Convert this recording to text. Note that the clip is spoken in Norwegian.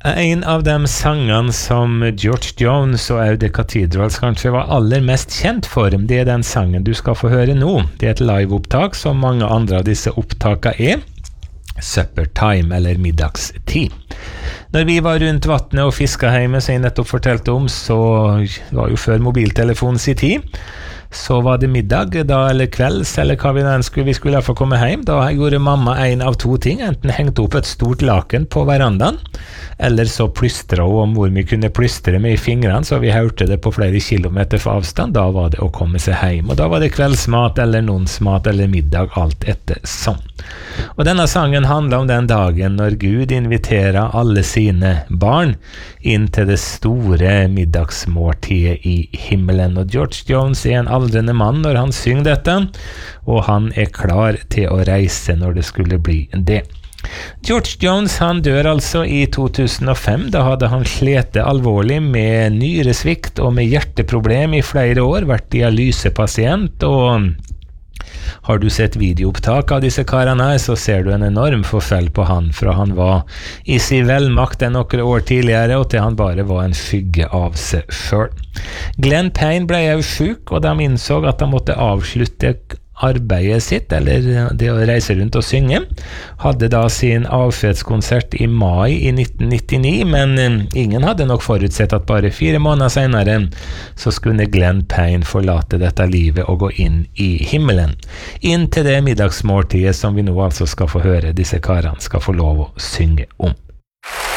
En av de sangene som George Jones og The Cathedrals kanskje var aller mest kjent for, det er den sangen du skal få høre nå. Det er et liveopptak som mange andre av disse opptakene er. Supper time, eller middagstid. Når vi var rundt vattnet og fisket hjemme, som jeg nettopp fortalte om, så var jo før mobiltelefonens i tid. Så var det middag da, eller kvelds, eller hva vi skulle få komme hjem. Da gjorde mamma en av to ting. Enten hengte opp et stort laken på verandaen, eller så plystret hun om hvor vi kunne plystre med i fingrene, så vi hørte det på flere kilometer for avstand. Da var det å komme seg hjem. Og da var det kveldsmat, eller nonsmat, eller middag, alt etter sånn. Og denne sangen handler om den dagen når Gud inviterer alle sine barn inn til det store middagsmåltidet i himmelen. Og George Jones er en aldrende mann når han synger dette, og han er klar til å reise når det skulle bli det. George Jones han dør altså i 2005. Da hadde han slitt alvorlig med nyresvikt og med hjerteproblem i flere år, vært dialysepasient, og har du sett videoopptak av disse karene her, så ser du en enorm forfell på han, fra han var i sin velmakt noen år tidligere, og til han bare var en skygge av seg selv. Glenn Payne ble jo syk, og de innså at de måtte avslutte arbeidet sitt, eller det å reise rundt og synge. Hadde da sin avskjedskonsert i mai i 1999, men ingen hadde nok forutsett at bare 4 måneder senere så skulle Glenn Payne forlate dette livet og gå inn i himmelen. Inn til det middagsmåltidet som vi nå altså skal få høre disse karene skal få lov å synge om.